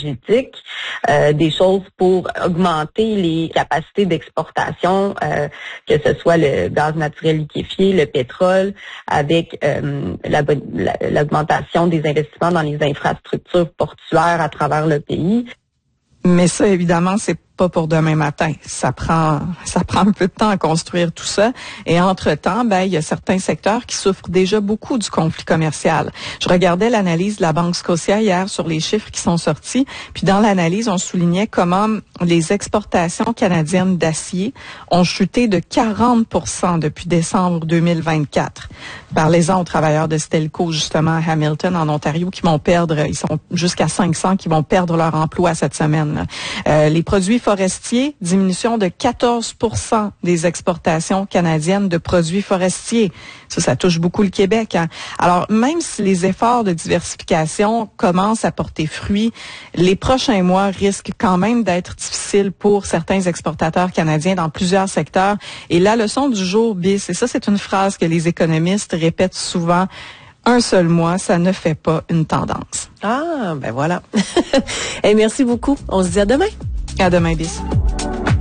énergétique, des choses pour augmenter les capacités d'exportation, que ce soit le gaz naturel liquéfié, le pétrole, avec l'augmentation des investissements dans les infrastructures portuaires à travers le pays. Mais ça, évidemment, c'est pas pour demain matin. Ça prend un peu de temps à construire tout ça. Et entre-temps, il y a certains secteurs qui souffrent déjà beaucoup du conflit commercial. Je regardais l'analyse de la Banque Scotia hier sur les chiffres qui sont sortis. Puis dans l'analyse, on soulignait comment les exportations canadiennes d'acier ont chuté de 40% depuis décembre 2024. Parlez-en aux travailleurs de Stelco, justement, à Hamilton, en Ontario, qui vont perdre, ils sont jusqu'à 500 qui vont perdre leur emploi cette semaine. Les produits forestiers, diminution de 14% des exportations canadiennes de produits forestiers. Ça touche beaucoup le Québec. Hein. Alors, même si les efforts de diversification commencent à porter fruit, les prochains mois risquent quand même d'être difficiles pour certains exportateurs canadiens dans plusieurs secteurs. Et la leçon du jour, bis, et ça, c'est une phrase que les économistes répètent souvent, un seul mois, ça ne fait pas une tendance. Ah, ben voilà. Et merci beaucoup. On se dit à demain. À demain, bis.